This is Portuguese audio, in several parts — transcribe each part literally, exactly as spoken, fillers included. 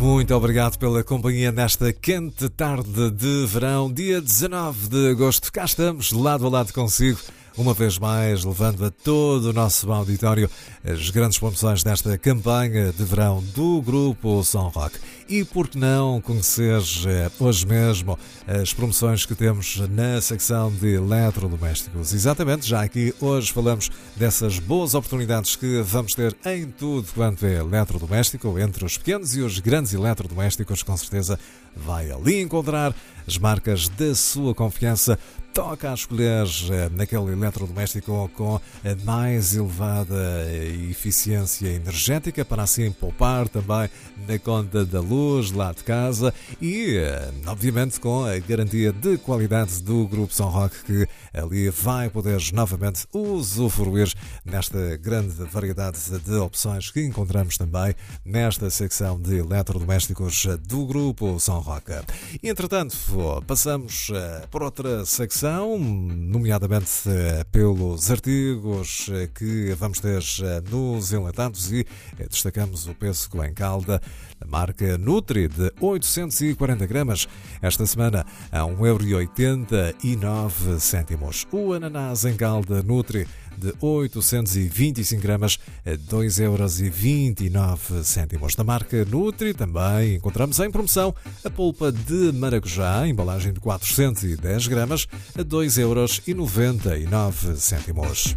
Muito obrigado pela companhia nesta quente tarde de verão, dia dezanove de agosto. Cá estamos, lado a lado consigo, uma vez mais, levando a todo o nosso auditório as grandes promoções desta campanha de verão do Grupo Som Rock. E por que não conhecer hoje mesmo as promoções que temos na secção de eletrodomésticos? Exatamente, já aqui hoje falamos dessas boas oportunidades que vamos ter em tudo quanto é eletrodoméstico, entre os pequenos e os grandes eletrodomésticos, com certeza vai ali encontrar as marcas da sua confiança. Toca a escolher naquele eletrodoméstico com a mais elevada eficiência energética, para assim poupar também na conta da luz lá de casa e, obviamente, com a garantia de qualidade do Grupo Som Rock, que ali vai poder novamente usufruir nesta grande variedade de opções que encontramos também nesta secção de eletrodomésticos do Grupo Som Rock. Entretanto, passamos por outra secção, nomeadamente pelos artigos que vamos ter nos enlatados, e destacamos o pêssego em calda da marca Nutri de oitocentos e quarenta gramas, esta semana a um euro e oitenta e nove cêntimos. O ananás em calda Nutri de oitocentos e vinte e cinco gramas a dois euros e vinte e nove cêntimos. Da marca Nutri também encontramos em promoção a polpa de maracujá, embalagem de quatrocentos e dez gramas a dois euros e noventa e nove cêntimos.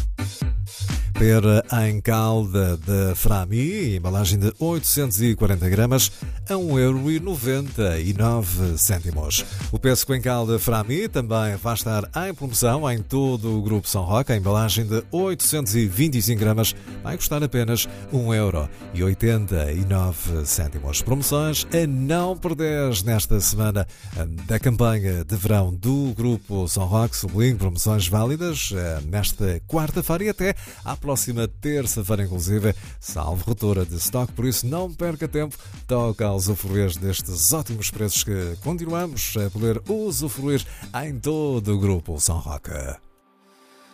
Pera em calda da Frami, embalagem de oitocentos e quarenta gramas a um euro e noventa e nove cêntimos. O pêssego em calda Frami também vai estar em promoção em todo o Grupo Som Rock. A embalagem de oitocentos e vinte e cinco gramas vai custar apenas um euro e oitenta e nove cêntimos. Promoções a não perder nesta semana da campanha de verão do Grupo Som Rock. Sublinho, promoções válidas nesta quarta-feira e até à próxima terça-feira, inclusive, salvo ruptura de stock. Por isso, não perca tempo, toca a usufruir destes ótimos preços que continuamos a poder usufruir em todo o Grupo Som Rock.